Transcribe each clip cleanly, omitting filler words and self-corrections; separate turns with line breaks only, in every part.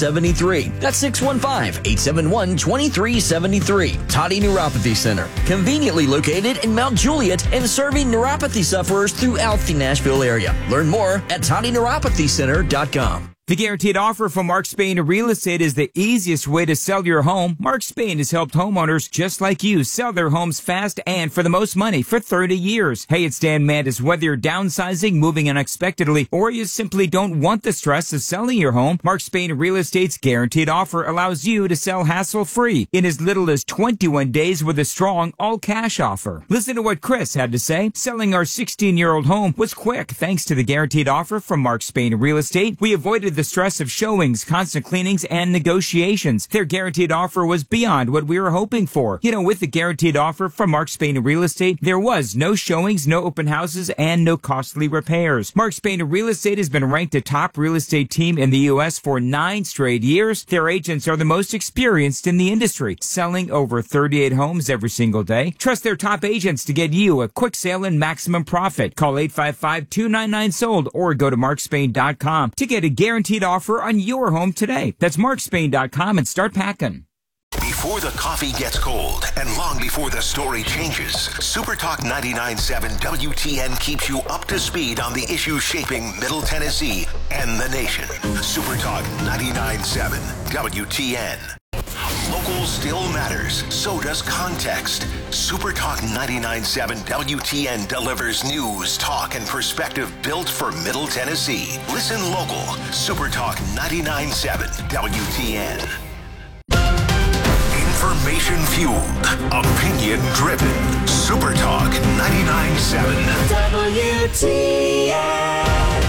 2373. That's 615-871-2373. Toddy Neuropathy Center, conveniently located in Mount Juliet and serving neuropathy sufferers throughout the Nashville area. Learn more at toddyneuropathycenter.com.
The guaranteed offer from Mark Spain Real Estate is the easiest way to sell your home. Mark Spain has helped homeowners just like you sell their homes fast and for the most money for 30 years. Hey, it's Dan Mandis. Whether you're downsizing, moving unexpectedly, or you simply don't want the stress of selling your home, Mark Spain Real Estate's guaranteed offer allows you to sell hassle-free in as little as 21 days with a strong all-cash offer. Listen to what Chris had to say. Selling our 16-year-old home was quick thanks to the guaranteed offer from Mark Spain Real Estate. We avoided the stress of showings, constant cleanings, and negotiations. Their guaranteed offer was beyond what we were hoping for. You know, with the guaranteed offer from Mark Spain Real Estate, there was no showings, no open houses, and no costly repairs. Mark Spain Real Estate has been ranked a top real estate team in the U.S. for 9 straight years. Their agents are the most experienced in the industry, selling over 38 homes every single day. Trust their top agents to get you a quick sale and maximum profit. Call 855-299-SOLD or go to markspain.com to get a guaranteed offer on your home today. That's markspain.com and start packing.
Before the coffee gets cold and long before the story changes, Super Talk 99.7 WTN keeps you up to speed on the issues shaping Middle Tennessee and the nation. Super Talk 99.7 WTN. Local still matters, so does context. Super Talk 99.7 WTN delivers news, talk, and perspective built for Middle Tennessee. Listen local. Super Talk 99.7 WTN. Information fueled, opinion driven. Super Talk 99.7 WTN.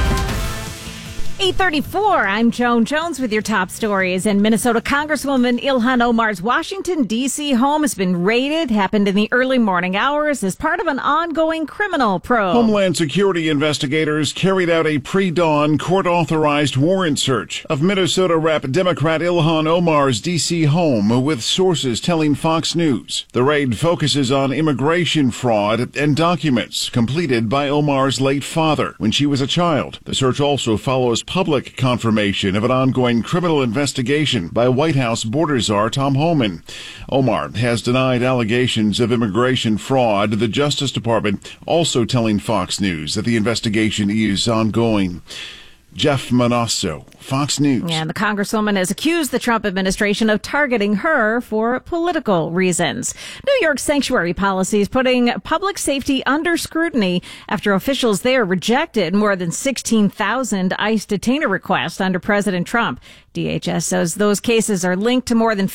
8:34, I'm Joan Jones with your top stories. And Minnesota Congresswoman Ilhan Omar's Washington, D.C. home has been raided, happened in the early morning hours as part of an ongoing criminal probe.
Homeland Security investigators carried out a pre-dawn court-authorized warrant search of Minnesota Rep. Democrat Ilhan Omar's D.C. home, with sources telling Fox News. The raid focuses on immigration fraud and documents completed by Omar's late father when she was a child. The search also follows public confirmation of an ongoing criminal investigation by White House border czar Tom Homan. Omar has denied allegations of immigration fraud, the Justice Department also telling Fox News that the investigation is ongoing. Jeff Manasso, Fox News.
And the Congresswoman has accused the Trump administration of targeting her for political reasons. New York's sanctuary policy is putting public safety under scrutiny after officials there rejected more than 16,000 ICE detainer requests under President Trump. DHS says those cases are linked to more than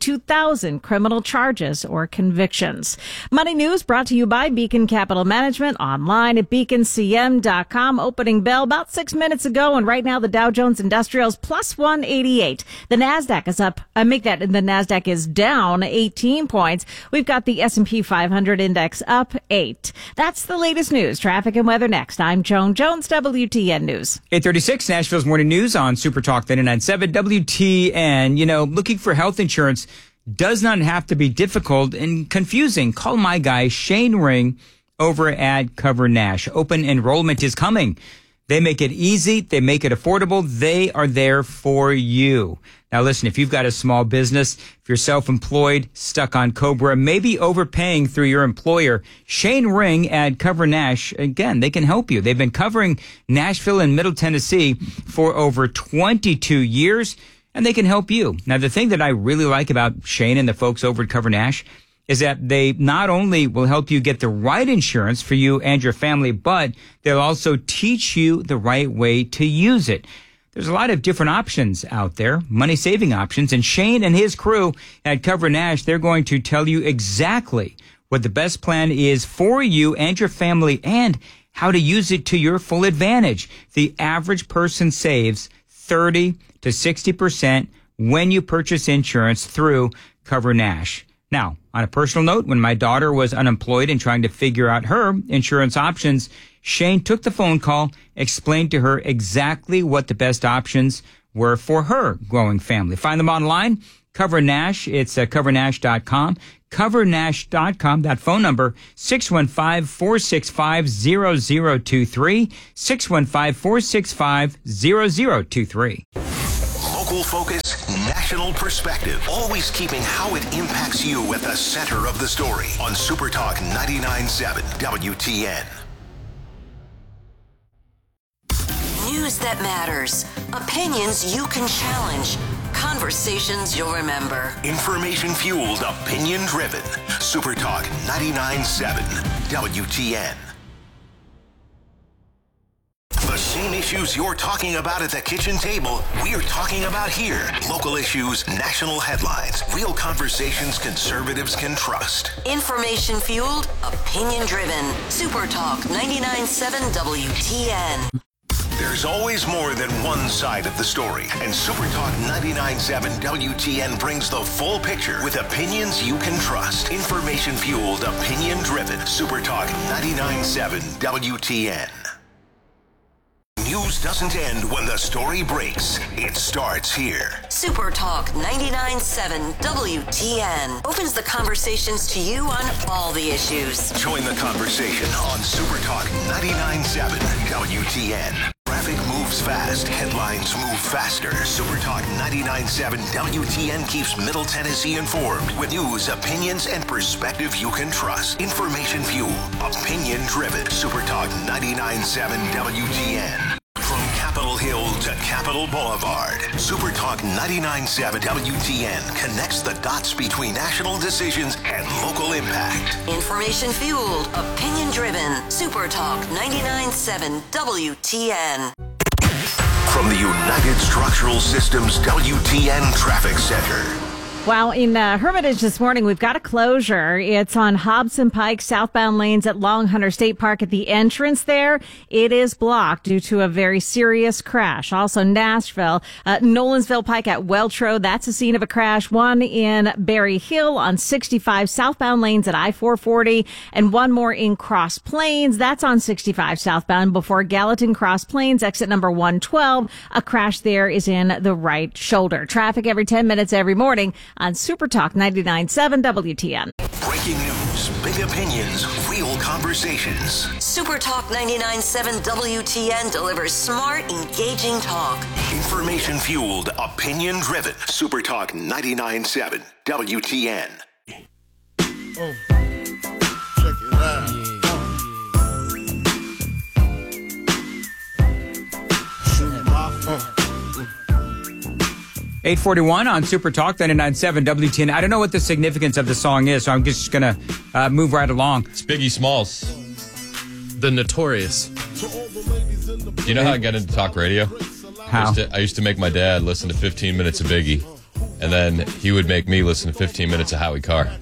52,000 criminal charges or convictions. Money News brought to you by Beacon Capital Management, online at beaconcm.com. Opening bell about 6 minutes ago, and right now the Dow Jones Industrials plus 188. The Nasdaq is up. The Nasdaq is down 18 points. We've got the S&P 500 index up 8. That's the latest news. Traffic and weather next. I'm Joan Jones, WTN News.
8:36, Nashville's Morning News on Super Talk 99.7 WTN. You know, looking for health insurance does not have to be difficult and confusing. Call my guy Shane Ring over at Cover Nash. Open enrollment is coming. They make it easy. They make it affordable. They are there for you. Now, listen, if you've got a small business, if you're self-employed, stuck on COBRA, maybe overpaying through your employer, Shane Ring at Cover Nash, again, they can help you. They've been covering Nashville and Middle Tennessee for over 22 years, and they can help you. Now, the thing that I really like about Shane and the folks over at Cover Nash is that they not only will help you get the right insurance for you and your family, but they'll also teach you the right way to use it. There's a lot of different options out there, money-saving options, and Shane and his crew at Cover Nash, they're going to tell you exactly what the best plan is for you and your family and how to use it to your full advantage. The average person saves 30 to 60% when you purchase insurance through Cover Nash. Now, on a personal note, when my daughter was unemployed and trying to figure out her insurance options, Shane took the phone call, explained to her exactly what the best options were for her growing family. Find them online, Cover Nash. It's covernash.com. Covernash.com. That phone number, 615-465-0023, 615-465-0023.
Local focus, national perspective. Always keeping how it impacts you at the center of the story on Super Talk 99.7 WTN.
News that matters. Opinions you can challenge. Conversations you'll remember.
Information-fueled, opinion-driven. Super Talk 99.7 WTN. The same issues you're talking about at the kitchen table, we're talking about here. Local issues, national headlines, real conversations conservatives can trust.
Information-fueled, opinion-driven. Super Talk 99.7 WTN.
There's always more than one side of the story, and Super Talk 99.7 WTN brings the full picture with opinions you can trust. Information-fueled, opinion-driven. Super Talk 99.7 WTN. News doesn't end when the story breaks. It starts here.
Super Talk 99.7 WTN opens the conversations to you on all the issues.
Join the conversation on Super Talk 99.7 WTN. Traffic moves fast. Headlines move faster. Super Talk 99.7 WTN keeps Middle Tennessee informed with news, opinions, and perspective you can trust. Information fueled, opinion driven. Super Talk 99.7 WTN. From Capitol Hill to Capitol Boulevard, Super Talk 99.7 WTN connects the dots between national decisions and local impact.
Information-fueled, opinion-driven, Super Talk 99.7 WTN.
From the United Structural Systems WTN Traffic Center.
Wow, in Hermitage this morning, we've got a closure. It's on Hobson Pike, southbound lanes at Long Hunter State Park at the entrance there. It is blocked due to a very serious crash. Also, Nashville, Nolensville Pike at Welch Road. That's the scene of a crash. One in Berry Hill on 65, southbound lanes at I-440, and one more in Cross Plains. That's on 65 southbound before Gallatin Cross Plains, exit number 112. A crash there is in the right shoulder. Traffic every 10 minutes every morning on Super Talk 99.7 WTN.
Breaking news, big opinions, real conversations.
Super Talk 99.7 WTN delivers smart, engaging talk.
Information-fueled, opinion-driven. Super Talk 99.7 WTN.
Oh, check it out.
8:41 on Super Talk 99.7 WTN. I don't know what the significance of the song is, so I'm just going to move right along.
It's Biggie Smalls.
The Notorious.
Do you know how I got into talk radio?
How?
I used to make my dad listen to 15 minutes of Biggie, and then he would make me listen to 15 minutes of Howie Carr.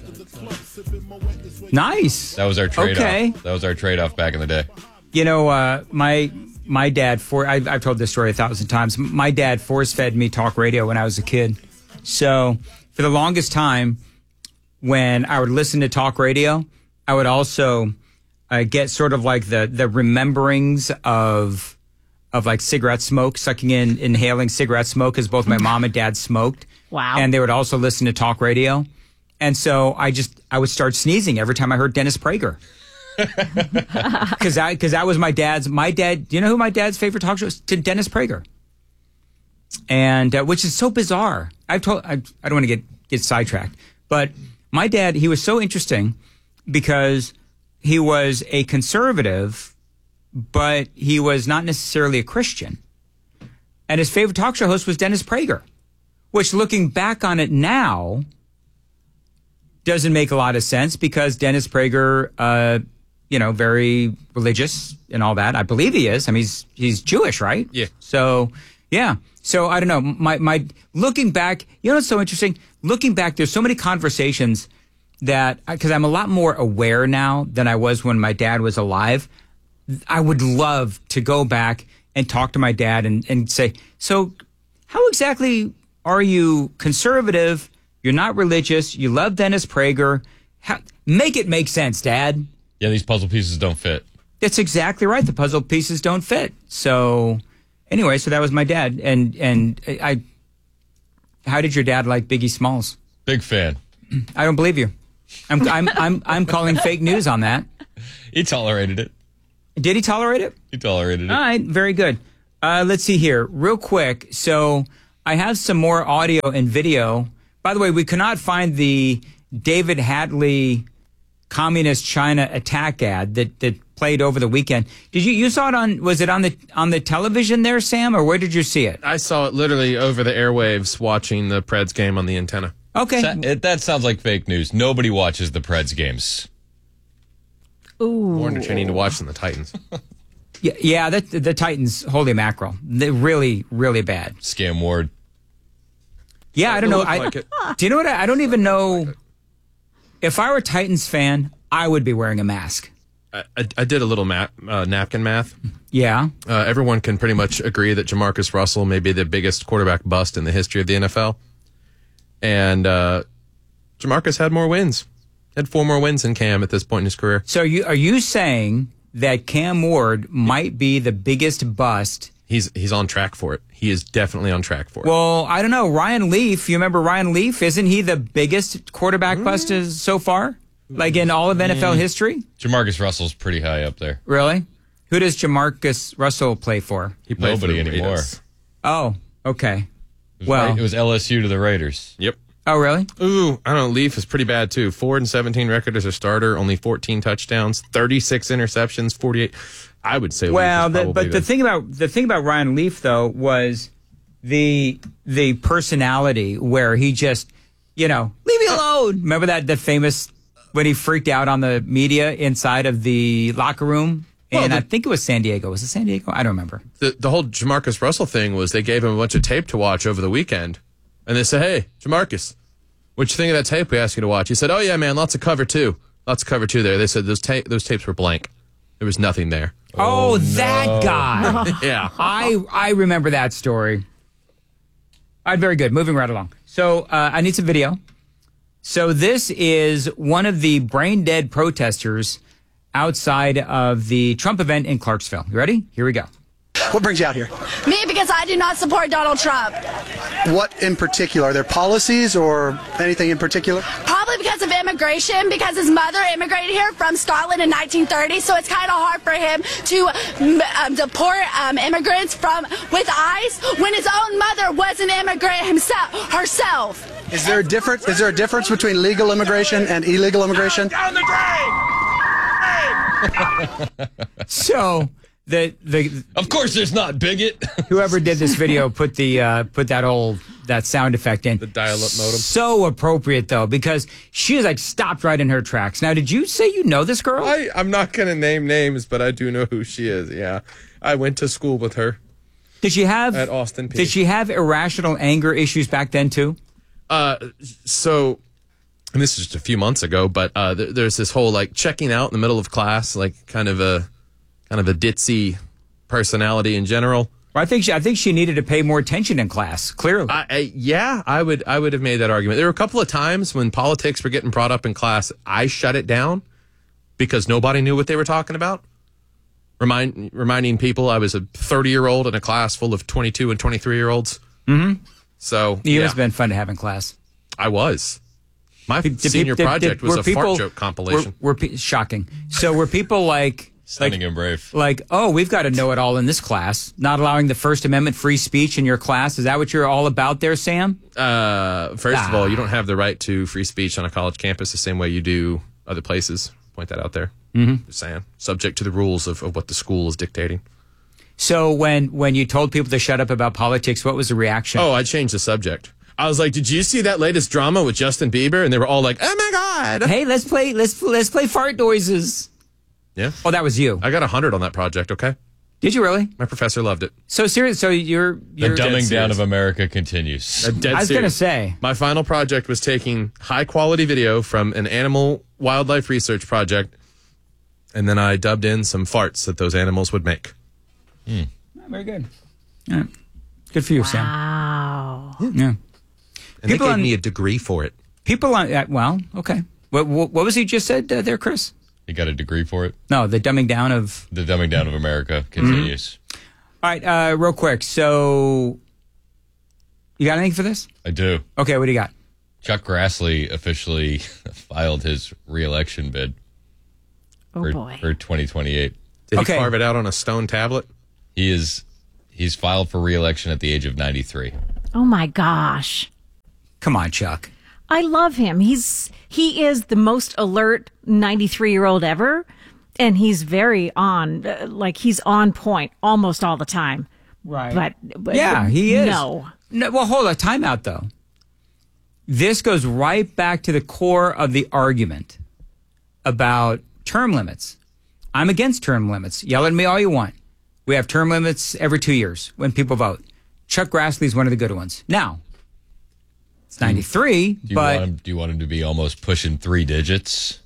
Nice.
That was our trade-off.
Okay.
That was our trade-off back in the day.
You know, my dad, I've told this story 1,000 times. My dad force-fed me talk radio when I was a kid. So for the longest time, when I would listen to talk radio, I would also get sort of like the rememberings of like cigarette smoke, inhaling cigarette smoke, because both my mom and dad smoked.
Wow.
And they would also listen to talk radio. And so I would start sneezing every time I heard Dennis Prager. Because that was my dad. Do you know who my dad's favorite talk show was? Dennis Prager. And which is so bizarre. I don't want to get sidetracked, but my dad, he was so interesting because he was a conservative, but he was not necessarily a Christian. And his favorite talk show host was Dennis Prager, which, looking back on it now, doesn't make a lot of sense because Dennis Prager, very religious and all that. I believe he is. I mean, he's Jewish, right?
Yeah.
So, yeah. So I don't know. My looking back, you know what's so interesting? Looking back, there's so many conversations that, because I'm a lot more aware now than I was when my dad was alive. I would love to go back and talk to my dad and say, so how exactly are you conservative? You're not religious. You love Dennis Prager. Make it make sense, Dad.
Yeah, these puzzle pieces don't fit.
That's exactly right. The puzzle pieces don't fit. So anyway, so that was my dad. And how did your dad like Biggie Smalls?
Big fan.
I don't believe you. I'm calling fake news on that.
He tolerated it.
Did he tolerate it?
He tolerated it.
All right, very good. Let's see here, real quick. So I have some more audio and video. By the way, we could not find the David Hadley Communist China attack ad that played over the weekend. Did you saw it on? Was it on the television there, Sam, or where did you see it?
I saw it literally over the airwaves watching the Preds game on the antenna.
Okay,
That sounds like fake news. Nobody watches the Preds games.
Ooh.
More entertaining to watch than the Titans.
yeah, the Titans, holy mackerel, they're really, really bad.
Scam Ward.
Yeah, I don't know.
Look like it.
Do you know what? I don't even know. If I were a Titans fan, I would be wearing a mask.
I did a little napkin math.
Yeah.
Everyone can pretty much agree that Jamarcus Russell may be the biggest quarterback bust in the history of the NFL. And Jamarcus had more wins. Had 4 more wins than Cam at this point in his career.
So are you saying that Cam Ward might be the biggest bust?
He's on track for it. He is definitely on track for it.
Well, I don't know. Ryan Leaf, you remember Ryan Leaf? Isn't he the biggest quarterback bust so far? Like in all of NFL history?
Jamarcus Russell's pretty high up there.
Really? Who does Jamarcus Russell play for?
He plays
Nobody
for the
anymore.
Raiders.
Oh, okay.
It was LSU to the Raiders.
Yep.
Oh, really?
Ooh, I don't know. Leaf is pretty bad too. 4-17 record as a starter, only 14 touchdowns, 36 interceptions, 48. I would say.
Well,
Leaf is probably
the thing about Ryan Leaf though was the personality where he just, leave me alone. Remember the famous when he freaked out on the media inside of the locker room? And I think it was San Diego. Was it San Diego? I don't remember.
The whole Jamarcus Russell thing was they gave him a bunch of tape to watch over the weekend. And they said, hey, Jamarcus, what'd you think of that tape we asked you to watch? He said, oh, yeah, man, lots of cover two. Lots of cover two there. They said those tapes were blank. There was nothing there.
Oh, that guy.
Yeah.
I remember that story. All right, very good. Moving right along. So I need some video. So this is one of the brain-dead protesters outside of the Trump event in Clarksville. You ready? Here we go.
What brings you out here?
Me, because I do not support Donald Trump.
What in particular? Are there policies or anything in particular?
Probably because of immigration, because his mother immigrated here from Scotland in 1930, so it's kind of hard for him to deport immigrants with ICE when his own mother was an immigrant herself.
Is there a difference between legal immigration and illegal immigration?
Down the drain!
So
of course there's not, bigot.
Whoever did this video put that sound effect in.
The dial-up modem.
So appropriate though, because she is stopped right in her tracks. Now, did you say you know this girl?
I'm not going to name names, but I do know who she is. Yeah, I went to school with her.
Did she have
at Austin Peay.
Did she have irrational anger issues back then too?
So, and this is just a few months ago, but there's this whole checking out in the middle of class, kind of a ditzy personality in general.
Well, I think she needed to pay more attention in class. Clearly,
I would have made that argument. There were a couple of times when politics were getting brought up in class. I shut it down because nobody knew what they were talking about. Reminding people I was a 30-year-old in a class full of 22 and 23-year-olds.
Mm-hmm.
So
it has been fun to have in class.
I was. My senior project was a fart joke compilation.
Shocking. So were people
Stunning and brave.
We've got to know it all in this class. Not allowing the First Amendment free speech in your class. Is that what you're all about there, Sam?
First of all, you don't have the right to free speech on a college campus the same way you do other places. Point that out there.
Mm-hmm.
Just saying. Subject to the rules of what the school is dictating.
So when you told people to shut up about politics, what was the reaction?
Oh, I changed the subject. I was like, did you see that latest drama with Justin Bieber? And they were all like, oh my God.
Hey, let's play fart noises.
Yeah.
Oh, that was you.
I got 100 on that project, okay?
Did you really?
My professor loved it.
So serious. So you're
the dumbing down of America continues.
I was going to say.
My final project was taking high quality video from an animal wildlife research project, and then I dubbed in some farts that those animals would make.
Very good. Yeah. Good for you, Sam.
Wow.
Yeah.
And they gave me a degree for it.
People on okay. What was he just said there, Chris?
You got a degree for it?
No, the dumbing down of
America continues.
All right, real quick. So, you got anything for this?
I do.
Okay, what do you got?
Chuck Grassley officially filed his re-election bid.
Oh boy.
For 2028.
Did he carve it out on a stone tablet?
He's filed for re-election at the age of 93.
Oh my gosh.
Come on, Chuck.
I love him. He is the most alert 93-year-old ever, and he's very on, he's on point almost all the time.
Right.
But
yeah, he is.
No.
Well, hold on. Time out, though. This goes right back to the core of the argument about term limits. I'm against term limits. Yell at me all you want. We have term limits every 2 years when people vote. Chuck Grassley is one of the good ones. Now, it's 93,
do you want him to be almost pushing 3 digits?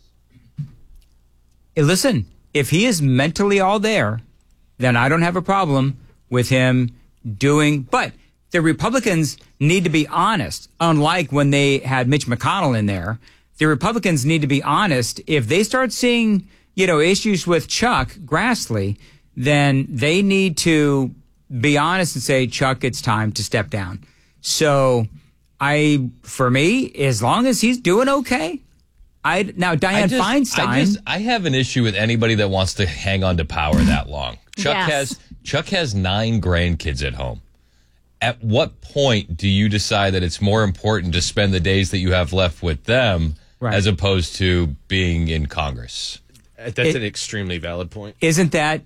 Hey, listen, if he is mentally all there, then I don't have a problem with him doing. But the Republicans need to be honest. Unlike when they had Mitch McConnell in there, the Republicans need to be honest. If they start seeing, issues with Chuck Grassley, then they need to be honest and say, Chuck, it's time to step down. So for me, as long as he's doing okay. Dianne Feinstein.
I have an issue with anybody that wants to hang on to power that long. Chuck has 9 grandkids at home. At what point do you decide that it's more important to spend the days that you have left with them as opposed to being in Congress?
That's an extremely valid point.
Isn't that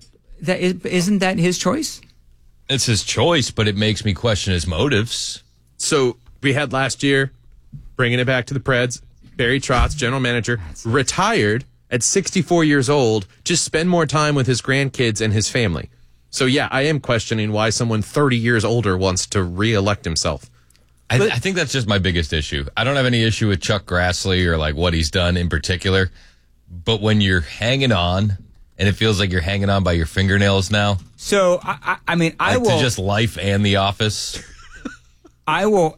his choice?
It's his choice, but it makes me question his motives.
So we had last year, bringing it back to the Preds, Barry Trotz, general manager, retired at 64 years old, just spend more time with his grandkids and his family. So, yeah, I am questioning why someone 30 years older wants to reelect himself.
I think that's just my biggest issue. I don't have any issue with Chuck Grassley or what he's done in particular. But when you're hanging on, and it feels like you're hanging on by your fingernails now.
So, I will.
To just life and the office.
I will.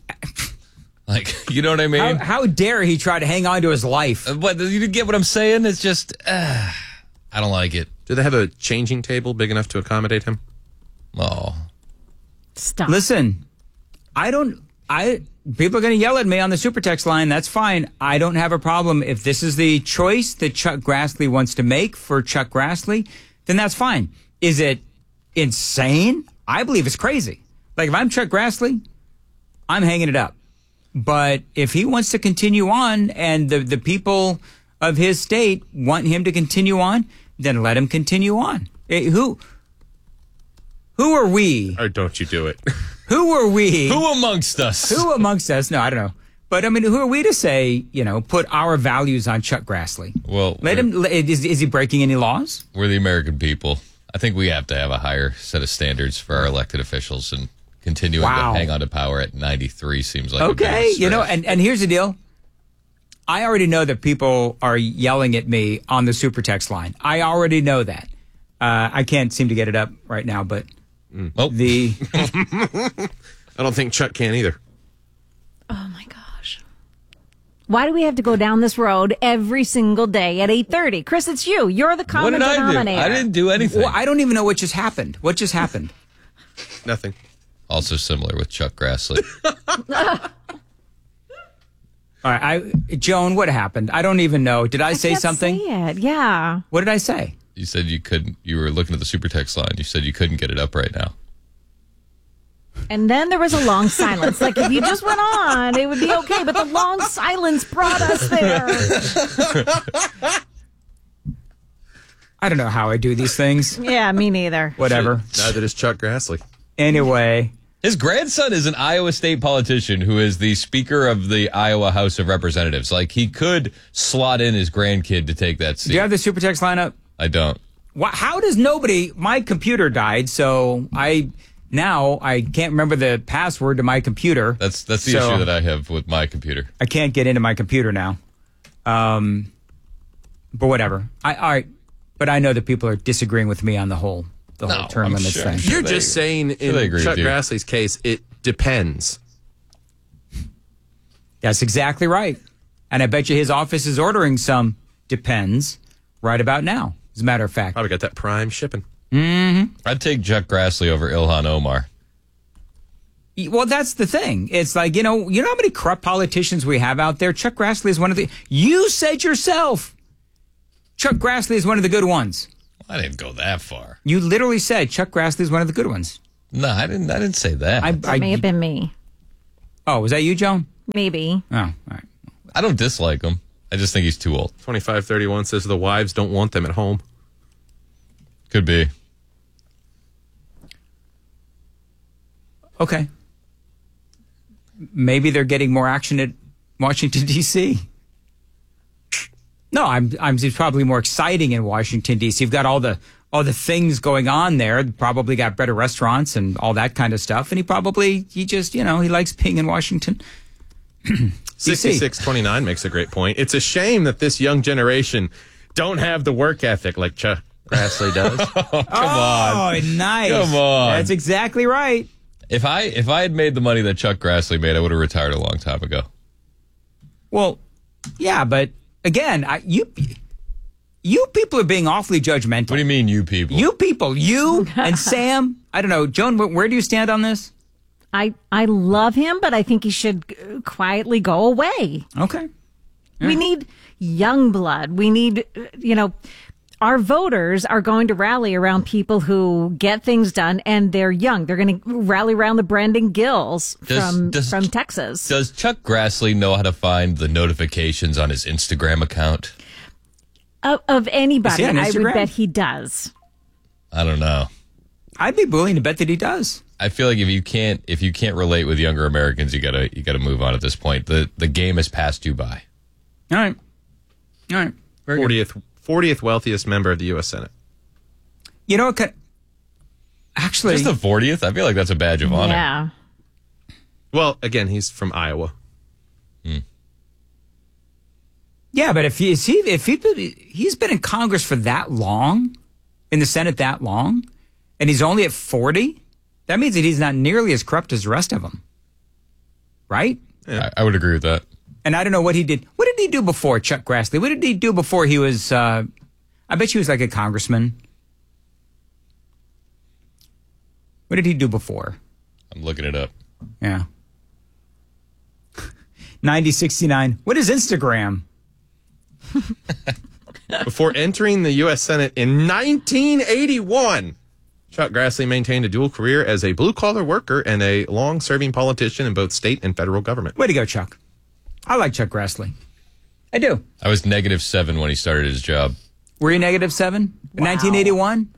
You know what I mean?
How dare he try to hang on to his life?
But you get what I'm saying? It's just, I don't like it.
Do they have a changing table big enough to accommodate him?
Oh.
Stop.
Listen, people are going to yell at me on the super text line. That's fine. I don't have a problem. If this is the choice that Chuck Grassley wants to make for Chuck Grassley, then that's fine. Is it insane? I believe it's crazy. If I'm Chuck Grassley, I'm hanging it up. But if he wants to continue on and the people of his state want him to continue on, then let him continue on. Who are we?
Or don't you do it.
Who are we?
Who amongst us?
Who amongst us? No, I don't know. But, who are we to say, put our values on Chuck Grassley?
Well,
let him. Is he breaking any laws?
We're the American people. I think we have to have a higher set of standards for our elected officials, and continuing to hang on to power at 93 seems like
okay. And here's the deal. I already know that people are yelling at me on the super text line. I already know that. I can't seem to get it up right now, but
I don't think Chuck can either.
Oh my gosh. Why do we have to go down this road every single day at 8:30? Chris, it's you. You're the common denominator.
I didn't do anything.
Well, I don't even know what just happened. What just happened?
Nothing.
Also similar with Chuck Grassley.
All right, Joan, what happened? I don't even know. Did I say something?
Say it. Yeah.
What did I say?
You said you couldn't. You were looking at the super text line. You said you couldn't get it up right now.
And then there was a long silence. If you just went on, it would be okay. But the long silence brought us there.
I don't know how I do these things.
Yeah, me neither.
Whatever.
Neither does Chuck Grassley.
Anyway.
His grandson is an Iowa State politician who is the Speaker of the Iowa House of Representatives. He could slot in his grandkid to take that seat.
Do you have the super text lineup?
I don't.
How does nobody... My computer died, so I can't remember the password to my computer.
That's the issue that I have with my computer.
I can't get into my computer now. But whatever. All right. But I know that people are disagreeing with me on the whole term limits thing.
You're just saying in Chuck Grassley's case, it depends.
That's exactly right. And I bet you his office is ordering some depends right about now, as a matter of fact.
Probably got that prime shipping.
Mm-hmm.
I'd take Chuck Grassley over Ilhan Omar.
Well, that's the thing. It's how many corrupt politicians we have out there? Chuck Grassley is one of the... You said yourself, Chuck Grassley is one of the good ones.
I didn't go that far.
You literally said Chuck Grassley is one of the good ones.
No, I didn't say that.
It may have been me.
Oh, was that you, Joan?
Maybe.
Oh, all right.
I don't dislike him. I just think he's too old.
2531 says the wives don't want them at home.
Could be.
Okay. Maybe they're getting more action at Washington, D.C. No, it's probably more exciting in Washington, D.C. You've got all the things going on there. Probably got better restaurants and all that kind of stuff. And he just, he likes being in Washington.
6629 makes a great point. It's a shame that this young generation don't have the work ethic like Chuck Grassley does.
Come on.
Oh, nice.
Come on.
That's exactly right.
If I had made the money that Chuck Grassley made, I would have retired a long time ago.
Well, yeah, but again, you people are being awfully judgmental.
What do you mean, you people?
You people, you and Sam. I don't know, Joan. Where do you stand on this?
I love him, but I think he should quietly go away.
Okay. Yeah.
We need young blood. We need, our voters are going to rally around people who get things done, and they're young. They're going to rally around the Brandon Gills from Texas.
Does Chuck Grassley know how to find the notifications on his Instagram account?
Of anybody,
I
would bet he does.
I don't know.
I'd be willing to bet that he does.
I feel like if you can't relate with younger Americans, you gotta move on at this point. The game has passed you by.
All right.
40th wealthiest member of the U.S. Senate.
You know what? Actually,
just the 40th. I feel like that's a badge of honor.
Yeah.
Well, again, he's from Iowa.
Yeah, but if he's been in Congress for that long, in the Senate that long, and he's only at 40. That means that he's not nearly as corrupt as the rest of them. Right?
Yeah. I would agree with that.
And I don't know what he did. What did he do before, Chuck Grassley? What did he do before he was, I bet he was like a congressman. What did he do before?
I'm looking it up.
Yeah. 9069. What is Instagram?
Before entering the U.S. Senate in 1981, Chuck Grassley maintained a dual career as a blue-collar worker and a long-serving politician in both state and federal government.
Way to go, Chuck. I like Chuck Grassley. I do.
I was -7 when he started his job.
Were you -7 in 1981?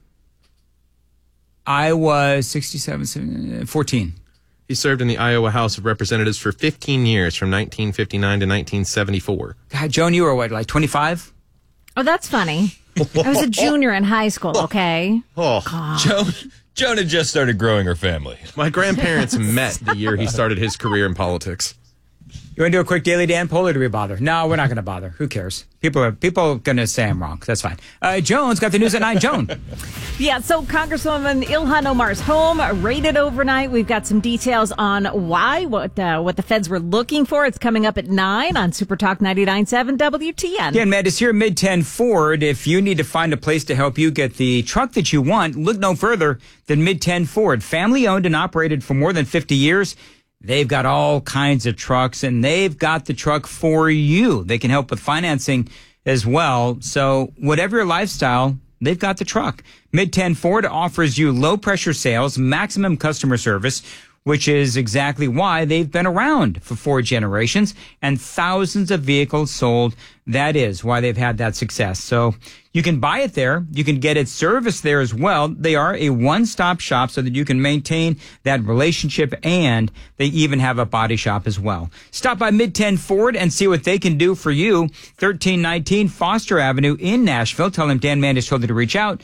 I was 14.
He served in the Iowa House of Representatives for 15 years, from 1959 to 1974.
God, Joan, you were what, like 25?
Oh, that's funny. I was a junior in high school, okay?
Joan had just started growing her family.
My grandparents met the year he started his career in politics.
You want to do a quick Daily Dan poll, or do we bother? No, we're not going to bother. Who cares? People are going to say I'm wrong. That's fine. Joan's got the news at 9. Joan.
Yeah, so Congresswoman Ilhan Omar's home raided overnight. We've got some details on why, what the feds were looking for. It's coming up at 9 on Super Talk 99.7 WTN.
Again, Matt, it's here at Mid-10 Ford. If you need to find a place to help you get the truck that you want, look no further than Mid-10 Ford. Family owned and operated for more than 50 years. They've got all kinds of trucks, and they've got the truck for you. They can help with financing as well. So whatever your lifestyle, they've got the truck. Mid-10 Ford offers you low-pressure sales, maximum customer service, which is exactly why they've been around for 4 generations and thousands of vehicles sold. That is why they've had that success. So you can buy it there. You can get it serviced there as well. They are a one-stop shop so that you can maintain that relationship, and they even have a body shop as well. Stop by Mid-10 Ford and see what they can do for you. 1319 Foster Avenue in Nashville. Tell them Dan Mandis told you to reach out.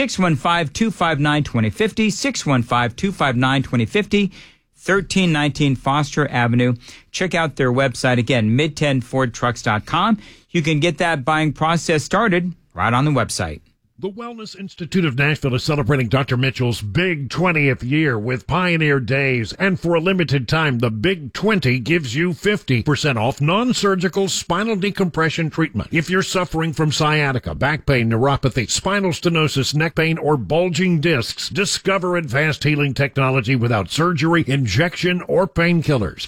615-259-2050. 615-259-2050. 1319 Foster Avenue. Check out their website again, mid10fordtrucks.com. You can get that buying process started right on the website.
The Wellness Institute of Nashville is celebrating Dr. Mitchell's Big 20th year with Pioneer Days. And for a limited time, the Big 20 gives you 50% off non-surgical spinal decompression treatment. If you're suffering from sciatica, back pain, neuropathy, spinal stenosis, neck pain, or bulging discs, discover advanced healing technology without surgery, injection, or painkillers.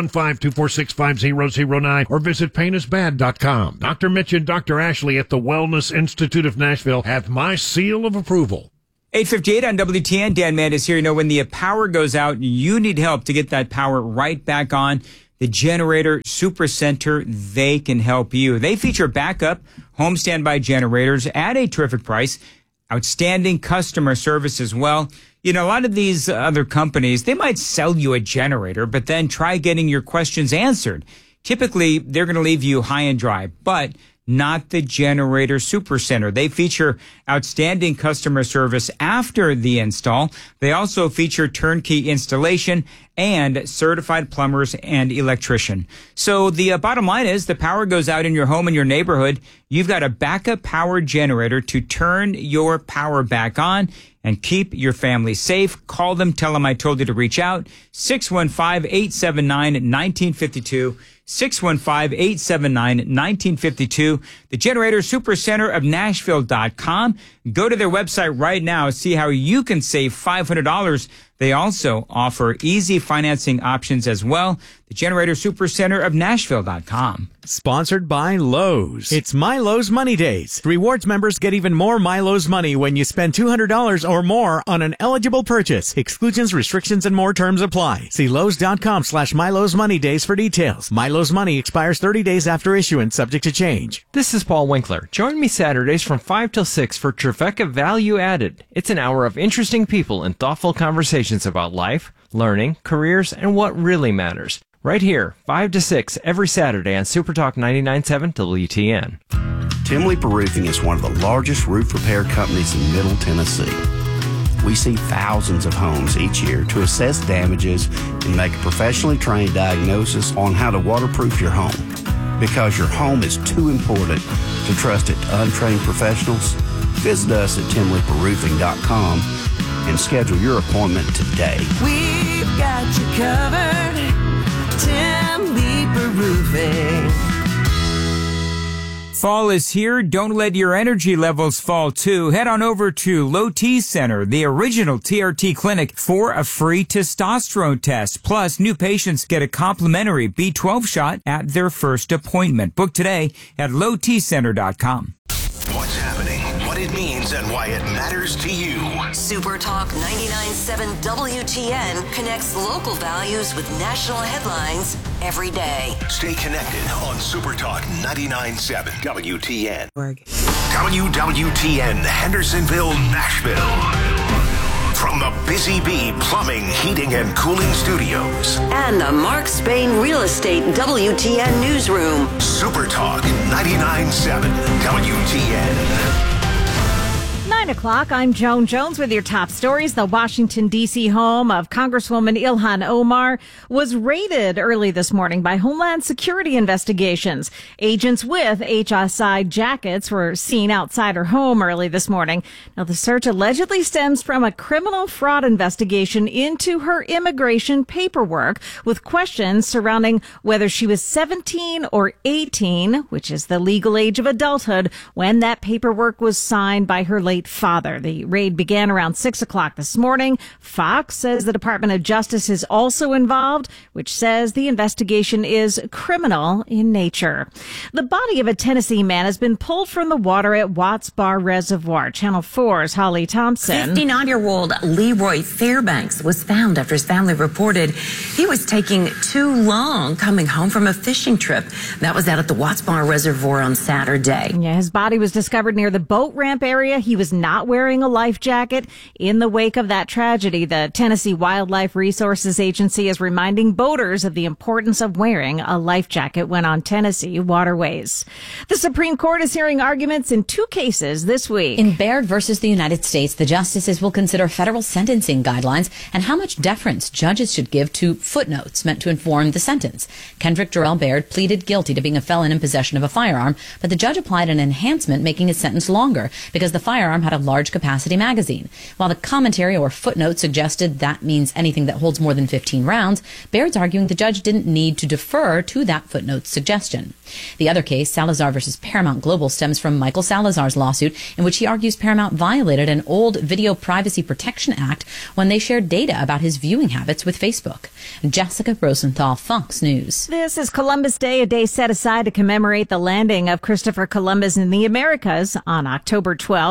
615-246-5009 or visit painisbad.com. Dr. Mitch and Dr. Ashley at the Wellness Institute of Nashville have my seal of approval.
8:58 on WTN. Dan Mandis here. You know, when the power goes out, you need help to get that power right back on. The Generator Super Center, they can help you. They feature backup home standby generators at a terrific price. Outstanding customer service as well. You know, a lot of these other companies, they might sell you a generator, but then try getting your questions answered. Typically, they're going to leave you high and dry, but not the Generator Super Center. They feature outstanding customer service after the install. They also feature turnkey installation and certified plumbers and electrician. So the bottom line is the power goes out in your home and your neighborhood. You've got a backup power generator to turn your power back on and keep your family safe. Call them. Tell them I told you to reach out. 615-879-1952. 615-879-1952. The Generator Super Center of Nashville.com. Go to their website right now. See how you can save $500. They also offer easy financing options as well. The Generator Super Center of Nashville.com.
Sponsored by Lowe's. It's MyLowe's Money Days. Rewards members get even more MyLowe's money when you spend $200 or more on an eligible purchase. Exclusions, restrictions, and more terms apply. See Lowe's.com/MyLowe's Money Days for details. MyLowe's money expires 30 days after issuance, subject to change.
This is Paul Winkler. Join me Saturdays from 5 till 6 for Trifecta Value Added. It's an hour of interesting people and thoughtful conversations about life, learning, careers, and what really matters. Right here, 5 to 6 every Saturday on Supertalk 99.7 WTN.
Tim Leeper Roofing is one of the largest roof repair companies in Middle Tennessee. We see thousands of homes each year to assess damages and make a professionally trained diagnosis on how to waterproof your home. Because your home is too important to trust it to untrained professionals, visit us at timleeperroofing.com and schedule your appointment today.
We've got you covered. Tim Leeper Roofing.
Fall is here. Don't let your energy levels fall too. Head on over to Low T Center, the original TRT clinic, for a free testosterone test. Plus, new patients get a complimentary B12 shot at their first appointment. Book today at lowtcenter.com.
What's happening, what it means, and why it matters to you.
Supertalk 99.7 WTN connects local values with national headlines every day.
Stay connected on Supertalk 99.7 WTN. WWTN Hendersonville, Nashville. From the Busy Bee Plumbing, Heating, and Cooling Studios.
And the Mark Spain Real Estate WTN Newsroom.
Supertalk 99.7 WTN.
9 o'clock, I'm Joan Jones with your top stories. The Washington, D.C. home of Congresswoman Ilhan Omar was raided early this morning by Homeland Security investigations. Agents with HSI jackets were seen outside her home early this morning. Now, the search allegedly stems from a criminal fraud investigation into her immigration paperwork, with questions surrounding whether she was 17 or 18, which is the legal age of adulthood, when that paperwork was signed by her late father. The raid began around 6 o'clock this morning. Fox says the Department of Justice is also involved, which says the investigation is criminal in nature. The body of a Tennessee man has been pulled from the water at Watts Bar Reservoir. Channel 4's Holly Thompson.
59-year-old Leroy Fairbanks was found after his family reported he was taking too long coming home from a fishing trip. That was out at the Watts Bar Reservoir on Saturday.
Yeah, his body was discovered near the boat ramp area. He was not wearing a life jacket. In the wake of that tragedy, the Tennessee Wildlife Resources Agency is reminding boaters of the importance of wearing a life jacket when on Tennessee waterways. The Supreme Court is hearing arguments in two cases this week.
In Baird versus the United States, the justices will consider federal sentencing guidelines and how much deference judges should give to footnotes meant to inform the sentence. Kendrick Jarrell Baird pleaded guilty to being a felon in possession of a firearm, but the judge applied an enhancement making his sentence longer because the firearm had a large capacity magazine. While the commentary or footnote suggested that means anything that holds more than 15 rounds, Baird's arguing the judge didn't need to defer to that footnote's suggestion. The other case, Salazar versus Paramount Global, stems from Michael Salazar's lawsuit in which he argues Paramount violated an old Video Privacy Protection Act when they shared data about his viewing habits with Facebook. Jessica Rosenthal, Fox News.
This is Columbus Day, a day set aside to commemorate the landing of Christopher Columbus in the Americas on October 12,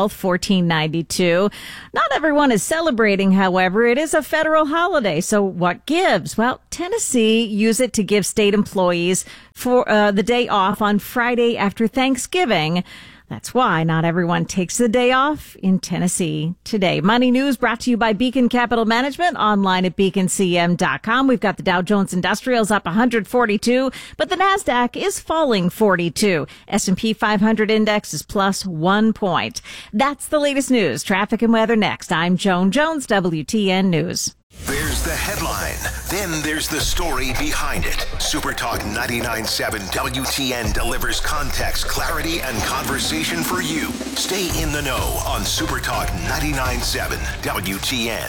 1992. Not everyone is celebrating, however. It is a federal holiday, so what gives? Well, Tennessee used it to give state employees for the day off on Friday after Thanksgiving. That's why not everyone takes the day off in Tennessee today. Money News brought to you by Beacon Capital Management, online at beaconcm.com. We've got the Dow Jones Industrials up 142, but the NASDAQ is falling 42. S&P 500 index is plus 1 point. That's the latest news. Traffic and weather next. I'm Joan Jones, WTN News.
There's the headline. Then there's the story behind it. SuperTalk 99.7 WTN delivers context, clarity, and conversation for you. Stay in the know on SuperTalk 99.7 WTN.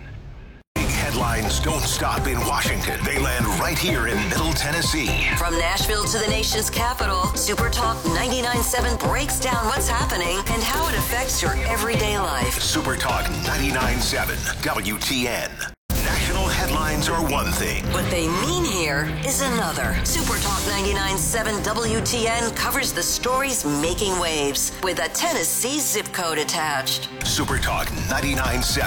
Big headlines don't stop in Washington. They land right here in Middle Tennessee.
From Nashville to the nation's capital, SuperTalk 99.7 breaks down what's happening and how it affects your everyday life.
SuperTalk 99.7 WTN. National headlines are one thing.
What they mean here is another. SuperTalk 99.7 WTN covers the stories making waves with a Tennessee zip code attached.
SuperTalk 99.7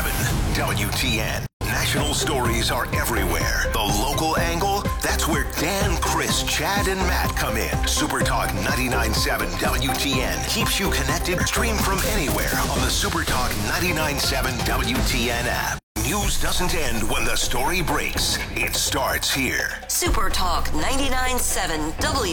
WTN. National stories are everywhere. The local angle, that's where Dan, Chris, Chad, and Matt come in. SuperTalk 99.7 WTN keeps you connected. Stream from anywhere on the SuperTalk 99.7 WTN app. News doesn't end when the story breaks. It starts here.
SuperTalk 99.7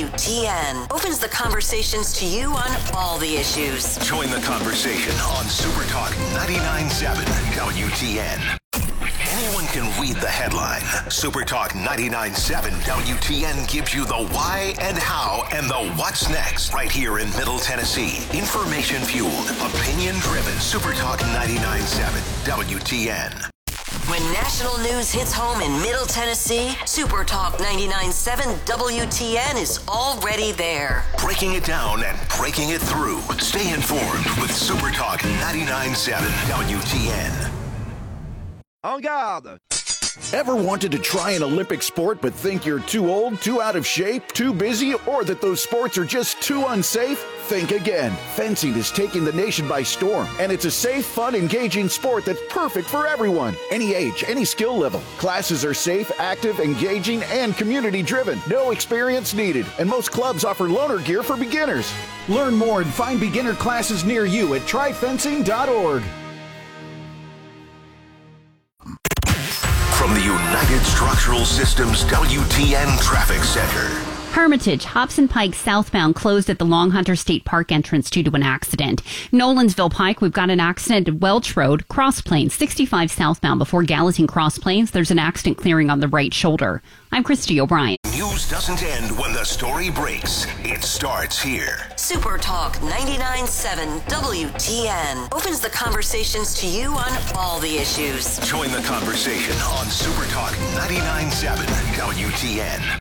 WTN opens the conversations to you on all the issues.
Join the conversation on SuperTalk 99.7 WTN. Anyone can read the headline. SuperTalk 99.7 WTN gives you the why and how and the what's next right here in Middle Tennessee. Information fueled, opinion driven. SuperTalk 99.7 WTN.
When national news hits home in Middle Tennessee, SuperTalk 99.7 WTN is already there.
Breaking it down and breaking it through. Stay informed with SuperTalk 99.7 WTN.
En garde! Ever wanted to try an Olympic sport but think you're too old, too out of shape, too busy, or that those sports are just too unsafe? Think again. Fencing is taking the nation by storm, and it's a safe, fun, engaging sport that's perfect for everyone. Any age, any skill level. Classes are safe, active, engaging, and community-driven. No experience needed, and most clubs offer loaner gear for beginners. Learn more and find beginner classes near you at tryfencing.org.
From the United Structural Systems WTN Traffic Center.
Hermitage, Hobson Pike southbound closed at the Long Hunter State Park entrance due to an accident. Nolensville Pike, we've got an accident at Welch Road, Cross Plains, 65 southbound before Gallatin Cross Plains. There's an accident clearing on the right shoulder. I'm Christy O'Brien.
News doesn't end when the story breaks. It starts here.
SuperTalk 99.7 WTN opens the conversations to you on all the issues.
Join the conversation on SuperTalk 99.7 WTN.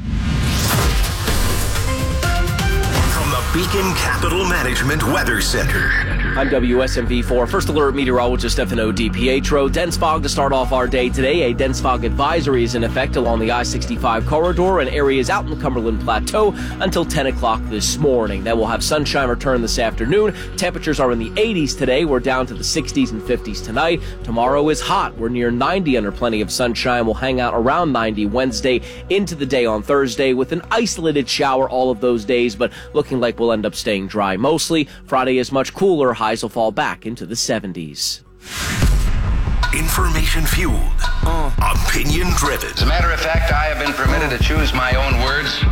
From the Beacon Capital Management Weather Center.
I'm WSMV4 First Alert Meteorologist Stefano DiPietro. Dense fog to start off our day today. A dense fog advisory is in effect along the I-65 corridor and areas out in the Cumberland Plateau until 10 o'clock this morning. Then we'll have sunshine return this afternoon. Temperatures are in the 80s today. We're down to the 60s and 50s tonight. Tomorrow is hot. We're near 90 under plenty of sunshine. We'll hang out around 90 Wednesday into the day on Thursday with an isolated shower all of those days, but looking like we'll end up staying dry mostly. Friday is much cooler. Highs will fall back into the 70s.
Information fueled. Opinion driven.
As a matter of fact, I have been permitted to choose my own words